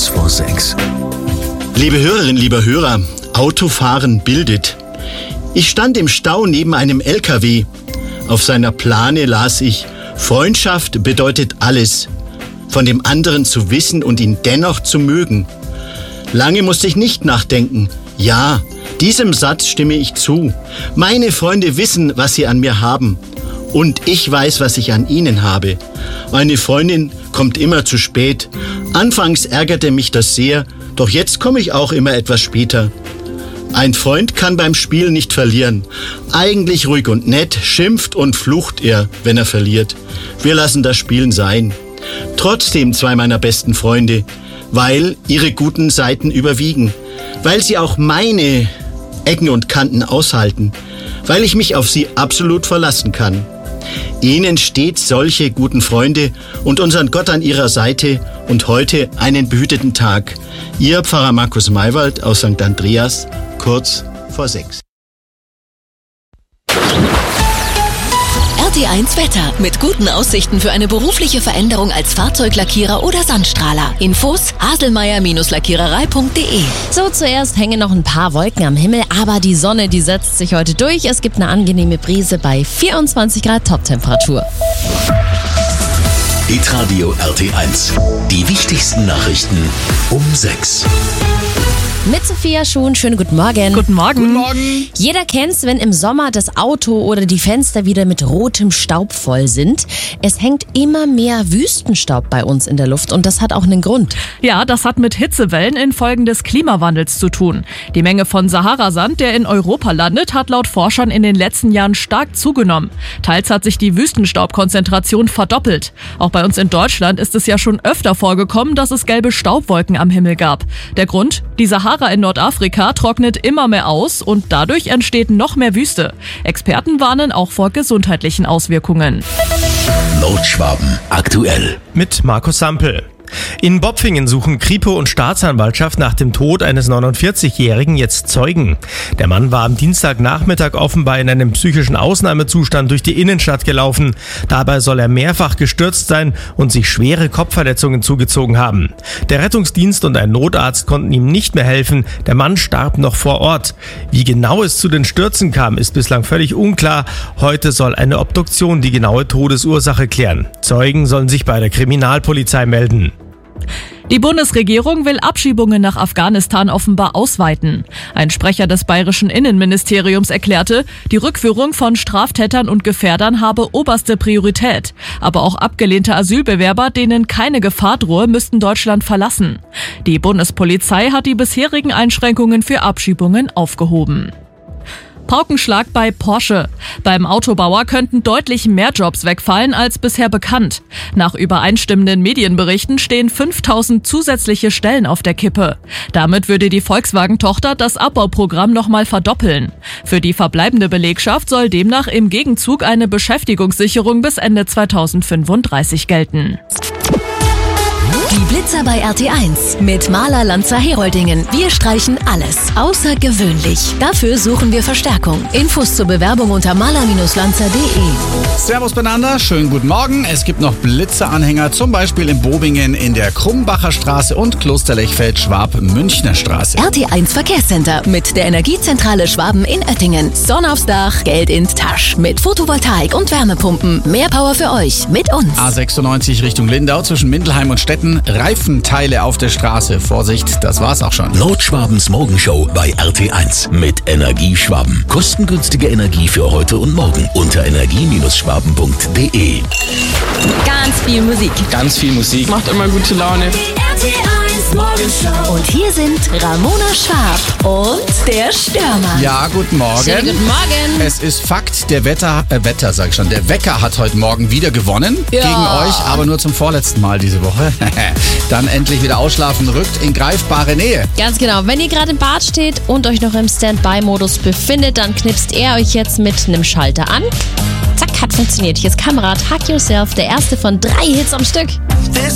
Kurz vor 6. Liebe Hörerinnen, lieber Hörer, Autofahren bildet. Ich stand im Stau neben einem LKW. Auf seiner Plane las ich: Freundschaft bedeutet alles. Von dem anderen zu wissen und ihn dennoch zu mögen. Lange musste ich nicht nachdenken. Ja, diesem Satz stimme ich zu. Meine Freunde wissen, was sie an mir haben. Und ich weiß, was ich an ihnen habe. Meine Freundin kommt immer zu spät. Anfangs ärgerte mich das sehr, doch jetzt komme ich auch immer etwas später. Ein Freund kann beim Spiel nicht verlieren. Eigentlich ruhig und nett, schimpft und flucht er, wenn er verliert. Wir lassen das Spielen sein. Trotzdem 2 meiner besten Freunde, weil ihre guten Seiten überwiegen. Weil sie auch meine Ecken und Kanten aushalten. Weil ich mich auf sie absolut verlassen kann. Ihnen stets solche guten Freunde und unseren Gott an ihrer Seite und heute einen behüteten Tag. Ihr Pfarrer Markus Maywald aus St. Andreas, kurz vor 6. RT1 Wetter. Mit guten Aussichten für eine berufliche Veränderung als Fahrzeuglackierer oder Sandstrahler. Infos: haselmeier-lackiererei.de. So, zuerst hängen noch ein paar Wolken am Himmel, aber die Sonne, die setzt sich heute durch. Es gibt eine angenehme Brise bei 24 Grad Toptemperatur. Hitradio RT1. Die wichtigsten Nachrichten um 6. Mit Sophia Schuhn, schönen guten Morgen. Guten Morgen. Guten Morgen. Jeder kennt's, wenn im Sommer das Auto oder die Fenster wieder mit rotem Staub voll sind. Es hängt immer mehr Wüstenstaub bei uns in der Luft und das hat auch einen Grund. Ja, das hat mit Hitzewellen infolge des Klimawandels zu tun. Die Menge von Saharasand, der in Europa landet, hat laut Forschern in den letzten Jahren stark zugenommen. Teils hat sich die Wüstenstaubkonzentration verdoppelt. Auch bei uns in Deutschland ist es ja schon öfter vorgekommen, dass es gelbe Staubwolken am Himmel gab. Der Grund? Die Sahara in Nordafrika trocknet immer mehr aus und dadurch entsteht noch mehr Wüste. Experten warnen auch vor gesundheitlichen Auswirkungen. Nordschwaben aktuell. Mit Markus Sampel. In Bopfingen suchen Kripo und Staatsanwaltschaft nach dem Tod eines 49-Jährigen jetzt Zeugen. Der Mann war am Dienstagnachmittag offenbar in einem psychischen Ausnahmezustand durch die Innenstadt gelaufen. Dabei soll er mehrfach gestürzt sein und sich schwere Kopfverletzungen zugezogen haben. Der Rettungsdienst und ein Notarzt konnten ihm nicht mehr helfen. Der Mann starb noch vor Ort. Wie genau es zu den Stürzen kam, ist bislang völlig unklar. Heute soll eine Obduktion die genaue Todesursache klären. Zeugen sollen sich bei der Kriminalpolizei melden. Die Bundesregierung will Abschiebungen nach Afghanistan offenbar ausweiten. Ein Sprecher des bayerischen Innenministeriums erklärte, die Rückführung von Straftätern und Gefährdern habe oberste Priorität. Aber auch abgelehnte Asylbewerber, denen keine Gefahr drohe, müssten Deutschland verlassen. Die Bundespolizei hat die bisherigen Einschränkungen für Abschiebungen aufgehoben. Paukenschlag bei Porsche. Beim Autobauer könnten deutlich mehr Jobs wegfallen als bisher bekannt. Nach übereinstimmenden Medienberichten stehen 5000 zusätzliche Stellen auf der Kippe. Damit würde die Volkswagen-Tochter das Abbauprogramm nochmal verdoppeln. Für die verbleibende Belegschaft soll demnach im Gegenzug eine Beschäftigungssicherung bis Ende 2035 gelten. Die Blitzer bei RT1 mit Maler Lanza Heroldingen. Wir streichen alles außergewöhnlich. Dafür suchen wir Verstärkung. Infos zur Bewerbung unter maler-lanza.de. Servus beieinander, schönen guten Morgen. Es gibt noch Blitzeranhänger, zum Beispiel in Bobingen in der Krumbacher Straße und Klosterlechfeld-Schwab-Münchner Straße. RT1 Verkehrscenter mit der Energiezentrale Schwaben in Oettingen. Sonne aufs Dach, Geld in Tasch. Mit Photovoltaik und Wärmepumpen. Mehr Power für euch mit uns. A96 Richtung Lindau zwischen Mindelheim und Stetten. Reifenteile auf der Straße. Vorsicht, das war's auch schon. Nordschwabens Morgenshow bei RT1 mit Energie Schwaben. Kostengünstige Energie für heute und morgen unter energie-schwaben.de. Ganz viel Musik. Ganz viel Musik. Macht immer gute Laune. RT1 Morgenshow. Und hier sind Ramona Schwab und der Stürmer. Ja, guten Morgen. Schönen guten Morgen. Es ist Fakt, der Wecker hat heute Morgen wieder gewonnen gegen euch, aber nur zum vorletzten Mal diese Woche. Dann endlich wieder ausschlafen, rückt in greifbare Nähe. Ganz genau. Wenn ihr gerade im Bad steht und euch noch im Standby-Modus befindet, dann knipst er euch jetzt mit einem Schalter an. Zack, hat funktioniert. Hier ist Kamerad, Hug Yourself, der erste von 3 Hits am Stück.